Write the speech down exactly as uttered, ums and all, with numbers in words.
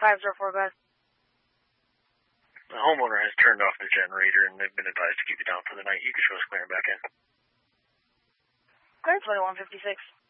five zero four, guys. The homeowner has turned off the generator, and they've been advised to keep it down for the night. You can show us clearing back in. Clear twenty-one fifty-six.